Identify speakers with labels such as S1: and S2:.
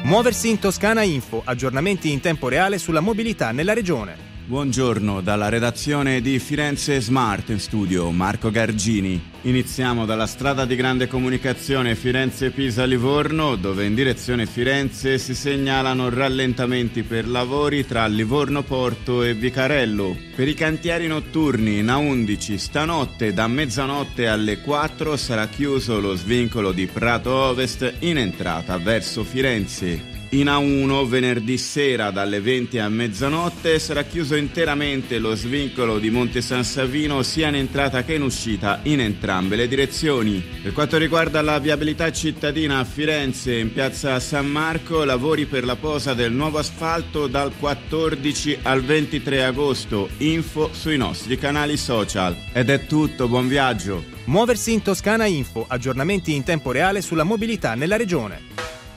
S1: Muoversi in Toscana Info, aggiornamenti in tempo reale sulla mobilità nella regione.
S2: Buongiorno, dalla redazione di Firenze Smart in studio Marco Gargini. Iniziamo dalla strada di grande comunicazione Firenze-Pisa-Livorno, dove in direzione Firenze si segnalano rallentamenti per lavori tra Livorno Porto e Vicarello. Per i cantieri notturni in A11 stanotte da mezzanotte alle 4 sarà chiuso lo svincolo di Prato Ovest in entrata verso Firenze. In A1 venerdì sera dalle 20 a mezzanotte sarà chiuso interamente lo svincolo di Monte San Savino sia in entrata che in uscita in entrambe le direzioni. Per quanto riguarda la viabilità cittadina a Firenze in piazza San Marco, lavori per la posa del nuovo asfalto dal 14 al 23 agosto. Info sui nostri canali social. Ed è tutto, buon viaggio!
S1: Muoversi in Toscana Info, aggiornamenti in tempo reale sulla mobilità nella regione.